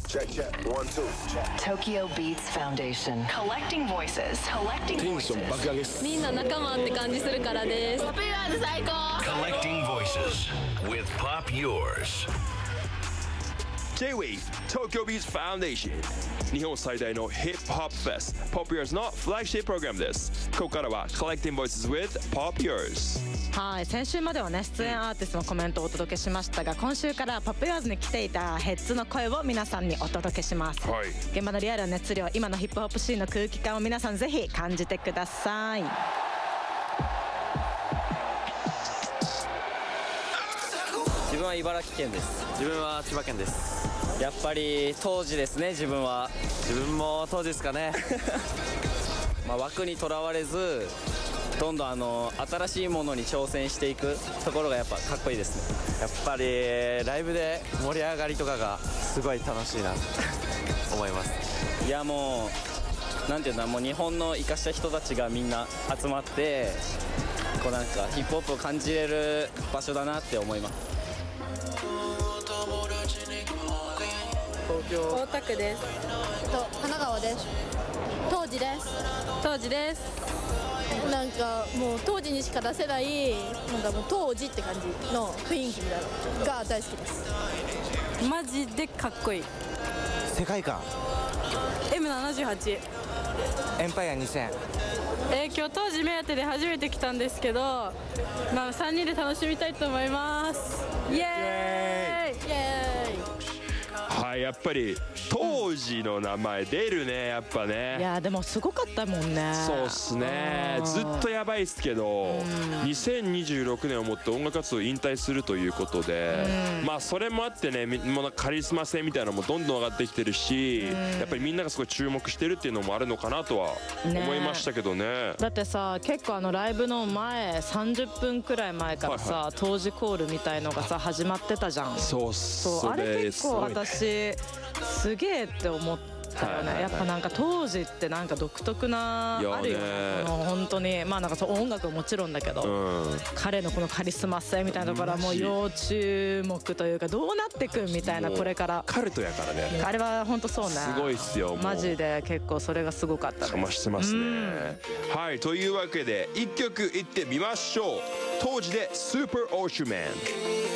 Check, check. 1, 2. Tokyo Beats Foundation. Collecting voices. Collecting テンシ voices. ョン爆上げっす。 みんな仲間って感じするからです。 ポピュラーズ最高。 Collecting voices with Pop Yours. J-Wave Tokyo Beats Foundation 日本最大のヒップホップフェス Pop Yours のフラッグシッププログラムです。ここからは Collecting Voices with Pop Yours。 はい、先週まではね出演アーティストのコメントをお届けしましたが、今週からポップヨーズに来ていたヘッズの声を皆さんにお届けします、 はい、 現場のリアルな熱量、今のヒップホップシーンの空気感を皆さんぜひ感じてください。 自分は茨城県です。自分は千葉県です。やっぱり当時ですね。自分も当時ですかねまあ枠にとらわれずどんどん新しいものに挑戦していくところがやっぱかっこいいですね。やっぱりライブで盛り上がりとかがすごい楽しいなと思います。いやもうなんていうんだ、もう日本の生かした人たちがみんな集まってこうなんかヒップホップを感じれる場所だなって思います。東京大田区です。 神奈川です。当時です。 当時です。 なんかもう当時にしか出せないなんかもう当時って感じの雰囲気みたいなのが大好きです。 マジでかっこいい。 世界観 M78 エンパイア2000。 今日当時目当てで初めて来たんですけど、まあ3人で楽しみたいと思います。イエーイイエーイ。 はい、やっぱり当時の名前出るね、やっぱね。 いやでもすごかったもんね。 そうっすね。ずっとやばいっすけど、2026年をもって音楽活動を引退するということで、まあそれもあってね、もうカリスマ性みたいなのもどんどん上がってきてるし、やっぱりみんながすごい注目してるっていうのもあるのかなとは思いましたけどね。 だってさ、結構ライブの前30分くらい前からさ、当時コールみたいのがさ始まってたじゃん。 そうあれ結構私すげえって思ったよね。やっぱなんか当時ってなんか独特なあるよね。本当にまあなんかそう音楽はもちろんだけど、彼のこのカリスマ性みたいなところはもう要注目というか、どうなってくみたいな、これからカルトやからね。 あれは本当そうね。 すごいっすよ。 マジで結構それがすごかったね。 かましてますね。はい、というわけで一曲いってみましょう。当時でスーパーオーシュマン。